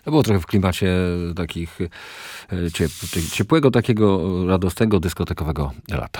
Było trochę w klimacie takich ciepłego, takiego radosnego, dyskotekowego lata.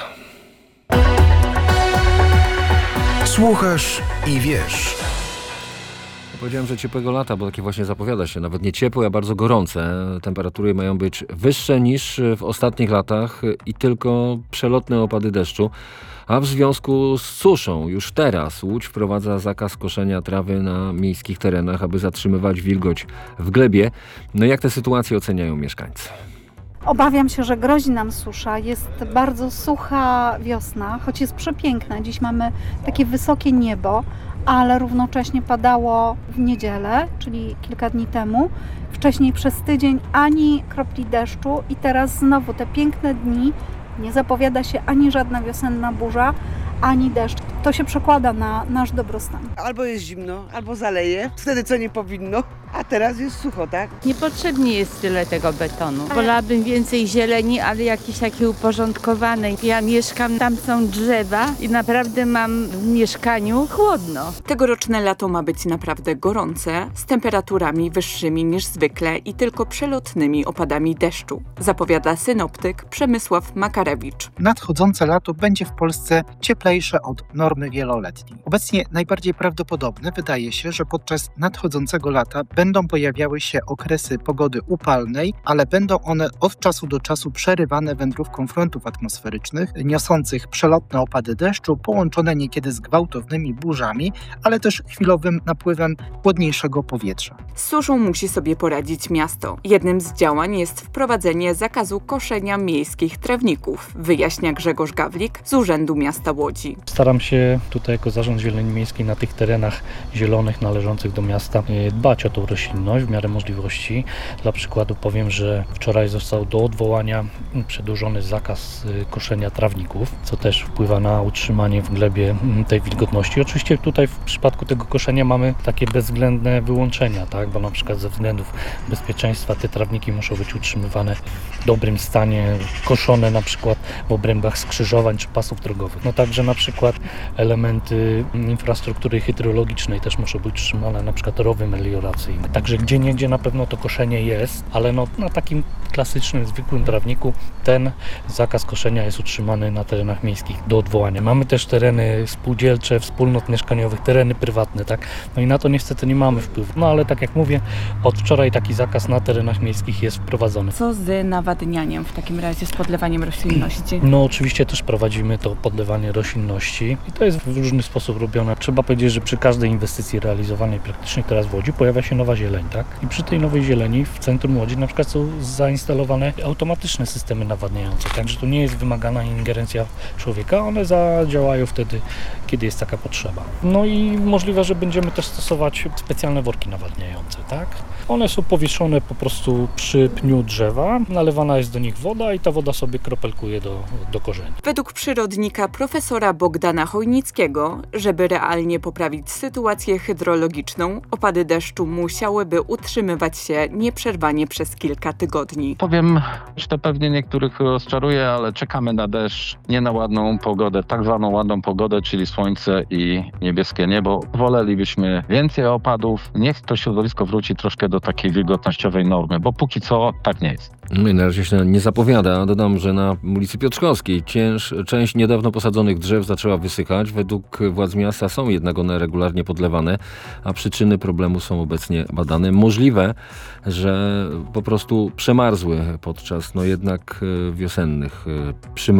Słuchasz i wiesz. Powiedziałem, że ciepłego lata, bo takie właśnie zapowiada się. Nawet nie ciepłe, a bardzo gorące. Temperatury mają być wyższe niż w ostatnich latach i tylko przelotne opady deszczu. A w związku z suszą już teraz Łódź wprowadza zakaz koszenia trawy na miejskich terenach, aby zatrzymywać wilgoć w glebie. No jak tę sytuację oceniają mieszkańcy? Obawiam się, że grozi nam susza. Jest bardzo sucha wiosna, choć jest przepiękna. Dziś mamy takie wysokie niebo, ale równocześnie padało w niedzielę, czyli kilka dni temu. Wcześniej przez tydzień ani kropli deszczu i teraz znowu te piękne dni. Nie zapowiada się ani żadna wiosenna burza, ani deszcz. To się przekłada na nasz dobrostan. Albo jest zimno, albo zaleje, wtedy co nie powinno, a teraz jest sucho, tak? Niepotrzebnie jest tyle tego betonu. Wolałabym więcej zieleni, ale jakieś takie uporządkowane. Ja mieszkam, tam są drzewa i naprawdę mam w mieszkaniu chłodno. Tegoroczne lato ma być naprawdę gorące, z temperaturami wyższymi niż zwykle i tylko przelotnymi opadami deszczu, zapowiada synoptyk Przemysław Makarewicz. Nadchodzące lato będzie w Polsce cieplejsze od normy wieloletniej. Obecnie najbardziej prawdopodobne wydaje się, że podczas nadchodzącego lata będą pojawiały się okresy pogody upalnej, ale będą one od czasu do czasu przerywane wędrówką frontów atmosferycznych, niosących przelotne opady deszczu, połączone niekiedy z gwałtownymi burzami, ale też chwilowym napływem chłodniejszego powietrza. Z suszą musi sobie poradzić miasto. Jednym z działań jest wprowadzenie zakazu koszenia miejskich trawników, wyjaśnia Grzegorz Gawlik z Urzędu Miasta Łodzi. Staram się tutaj jako Zarząd Zieleni Miejskiej na tych terenach zielonych należących do miasta dbać o tą roślinność w miarę możliwości. Dla przykładu powiem, że wczoraj został do odwołania przedłużony zakaz koszenia trawników, co też wpływa na utrzymanie w glebie tej wilgotności. Oczywiście tutaj w przypadku tego koszenia mamy takie bezwzględne wyłączenia, tak? Bo na przykład ze względów bezpieczeństwa te trawniki muszą być utrzymywane w dobrym stanie, koszone na przykład w obrębach skrzyżowań czy pasów drogowych. No także na przykład elementy infrastruktury hydrologicznej też muszą być utrzymane, na przykład rowy melioracyjne. Także gdzieniegdzie na pewno to koszenie jest, ale na takim klasycznym, zwykłym trawniku ten zakaz koszenia jest utrzymany na terenach miejskich do odwołania. Mamy też tereny spółdzielcze, wspólnot mieszkaniowych, tereny prywatne, tak? No i na to niestety nie mamy wpływu. No ale tak jak mówię, od wczoraj taki zakaz na terenach miejskich jest wprowadzony. Co z nawadnianiem w takim razie, z podlewaniem roślinności? No oczywiście też prowadzimy to podlewanie roślinności i to jest w różny sposób robione. Trzeba powiedzieć, że przy każdej inwestycji realizowanej praktycznie teraz w Łodzi pojawia się nowa zieleń, tak? I przy tej nowej zieleni w centrum Łodzi na przykład są zainstalowane automatyczne systemy nawadniające, także to nie jest wymagana ingerencja człowieka, one zadziałają wtedy, kiedy jest taka potrzeba. No i możliwe, że będziemy też stosować specjalne worki nawadniające, tak? One są powieszone po prostu przy pniu drzewa, nalewana jest do nich woda i ta woda sobie kropelkuje do korzeni. Według przyrodnika profesora Bogdana Chojnickiego, żeby realnie poprawić sytuację hydrologiczną, opady deszczu musiałyby utrzymywać się nieprzerwanie przez kilka tygodni. Powiem, że to pewnie niektórych rozczaruje, ale czekamy na deszcz, nie na ładną pogodę, tak zwaną ładną pogodę, czyli słońce i niebieskie niebo. Wolelibyśmy więcej opadów, niech to środowisko wróci troszkę do takiej wilgotnościowej normy, bo póki co tak nie jest. Na razie się nie zapowiada. Dodam, że na ulicy Piotrkowskiej część niedawno posadzonych drzew zaczęła wysychać. Według władz miasta są jednak one regularnie podlewane, a przyczyny problemu są obecnie badane. Możliwe, że po prostu przemarzły podczas jednak wiosennych przymrozków.